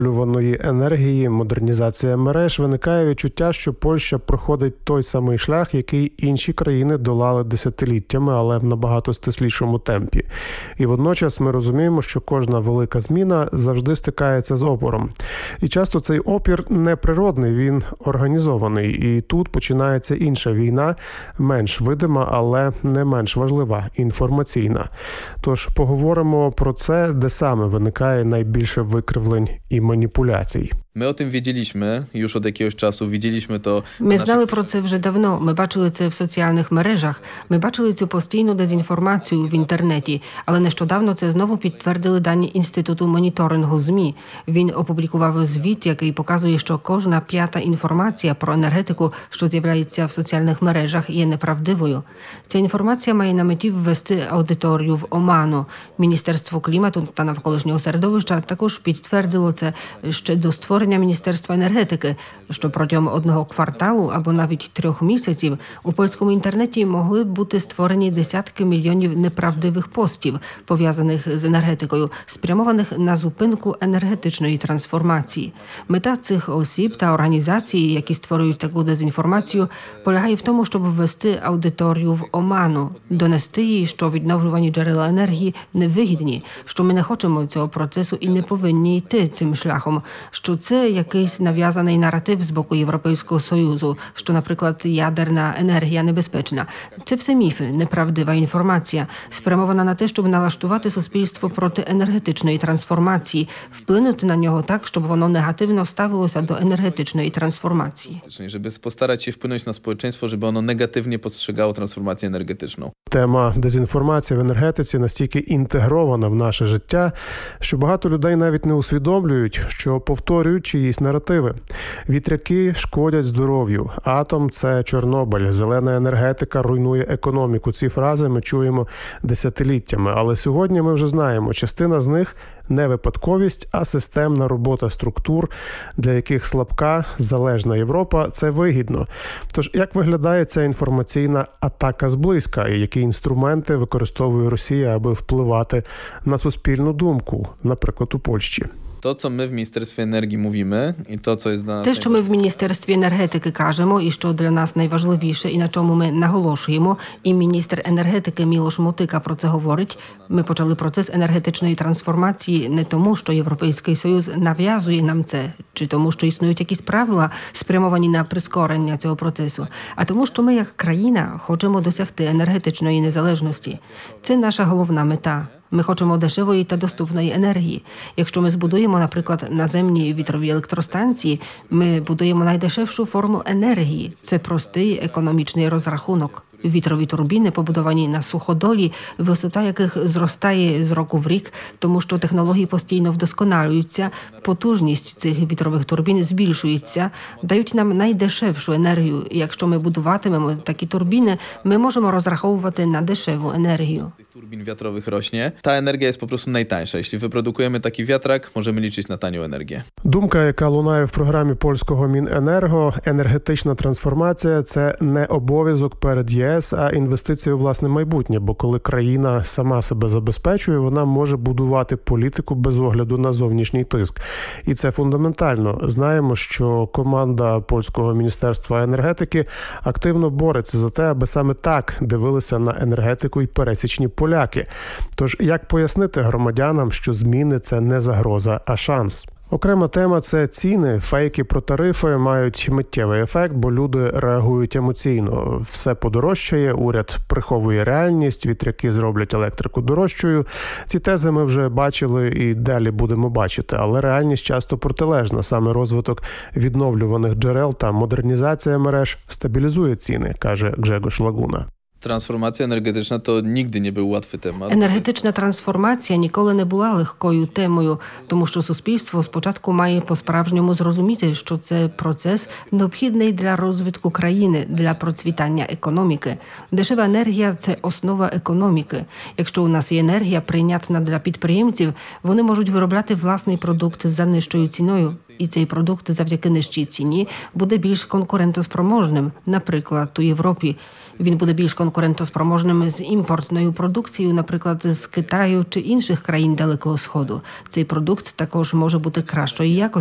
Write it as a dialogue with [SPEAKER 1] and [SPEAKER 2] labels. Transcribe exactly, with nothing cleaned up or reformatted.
[SPEAKER 1] енергії, модернізація мереж, виникає відчуття, що Польща проходить той самий шлях, який інші країни долали десятиліттями, але в набагато стислішому темпі. І водночас ми розуміємо, що кожна велика зміна завжди стикається з опором. І часто цей опір не природний, він організований. І тут починається інша війна, менш видима, але не менш важлива – інформаційна. Тож поговоримо про це, де саме виникає найбільше викривлень і маніпуляцій.
[SPEAKER 2] Ми о тим wiedzieliśmy już od jakiegoś czasu, widzieliśmy to.
[SPEAKER 3] Ми знали про це вже давно, ми бачили це в соціальних мережах, ми бачили цю постійну дезінформацію в інтернеті, але нещодавно це знову підтвердили дані Інституту моніторингу ЗМІ. Він опублікував звіт, який показує, що кожна п'ята інформація про енергетику, що з'являється в соціальних мережах, є неправдивою. Ця інформація має на меті ввести аудиторію в оману. Міністерство клімату та навколишнього середовища також підтвердило це ще до створення Міністерства енергетики, що протягом одного кварталу або навіть трьох місяців у польському інтернеті могли бути створені десятки мільйонів неправдивих постів, пов'язаних з енергетикою, спрямованих на зупинку енергетичної трансформації. Мета цих осіб та організацій, які створюють таку дезінформацію, полягає в тому, щоб ввести аудиторію в оману, донести їй, що відновлювані джерела енергії невигідні, що ми не хочемо цього процесу і не повинні йти цим шляхом, що це якийсь нав'язаний наратив з боку Європейського Союзу, що, наприклад, ядерна енергія небезпечна. Це все міфи, неправдива інформація, спрямована на те, щоб налаштувати суспільство проти енергетичної трансформації, вплинути на нього так, щоб воно негативно ставилося до енергетичної трансформації.
[SPEAKER 2] Щоб постарати się wpłynąć na społeczeństwo, żeby ono negatywnie postrzegało transformację energetyczną.
[SPEAKER 1] Тема дезінформації в енергетиці настільки інтегрована в наше життя, що багато людей навіть не усвідомлюють, що повторюють чиїсь наративи. Вітряки шкодять здоров'ю, атом – це Чорнобиль, зелена енергетика руйнує економіку. Ці фрази ми чуємо десятиліттями, але сьогодні ми вже знаємо, частина з них не випадковість, а системна робота структур, для яких слабка, залежна Європа – це вигідно. Тож, як виглядає ця інформаційна атака зблизька і які інструменти використовує Росія, аби впливати на суспільну думку, наприклад, у Польщі?
[SPEAKER 2] To, co my w Ministerstwie Energii mówimy i to, co jest dla nas...
[SPEAKER 3] Те, що ми в Міністерстві енергетики кажемо і що для нас найважливіше і на чому ми наголошуємо, і міністр енергетики Мілош Мотика про це говорить, ми почали процес енергетичної трансформації не тому, що Європейський Союз нав'язує нам це, чи тому, що існують якісь правила, спрямовані на прискорення цього процесу, а тому, що ми як країна хочемо досягти енергетичної незалежності. Це наша головна мета. Ми хочемо дешевої та доступної енергії. Якщо ми збудуємо, наприклад, наземні вітрові електростанції, ми будуємо найдешевшу форму енергії. Це простий економічний розрахунок. Вітрові турбіни, побудовані на суходолі, висота яких зростає з року в рік, тому що технології постійно вдосконалюються, потужність цих вітрових турбін збільшується, дають нам найдешевшу енергію. І якщо ми будуватимемо такі турбіни, ми можемо розраховувати на дешеву енергію.
[SPEAKER 2] Turbin wiatrowych rośnie. Ta energia jest po prostu najtańsza. Jeśli wyprodukujemy taki wiatrak, możemy liczyć na tanią energię.
[SPEAKER 1] Думка, яка лунає в програмі польського Міненерго, енергетична трансформація – це не обов'язок перед ЄС, а інвестиція у власне майбутнє. Бо коли країна сама себе забезпечує, вона може будувати політику без огляду на зовнішній тиск. І це фундаментально. Знаємо, що команда польського Міністерства енергетики активно бореться за те, аби саме так дивилися на енергетику і пересічні поляки. Тож, як пояснити громадянам, що зміни – це не загроза, а шанс? Окрема тема – це ціни. Фейки про тарифи мають миттєвий ефект, бо люди реагують емоційно. Все подорожчає, уряд приховує реальність, вітряки зроблять електрику дорожчою. Ці тези ми вже бачили і далі будемо бачити, але реальність часто протилежна. Саме розвиток відновлюваних джерел та модернізація мереж стабілізує ціни, каже Гжегош Лагуна.
[SPEAKER 2] Transformacja energetyczna to nigdy nie był łatwy temat.
[SPEAKER 3] Енергетична трансформація ніколи не була легкою темою, тому що суспільство спочатку має по-справжньому зрозуміти, що це процес необхідний для розвитку країни, для процвітання економіки. Дешева енергія – це основа економіки. Якщо у нас є енергія, прийнятна для підприємців, вони можуть виробляти власний продукт за нижчою ціною. І цей продукт завдяки нижчій ціні буде більш конкурентоспроможним, наприклад, у Європі. Він буде більш конкурентоспроможним конкурентоспроможними з імпортною продукцією, наприклад, з Китаю чи інших країн Далекого Сходу. Цей продукт також може бути кращої якості.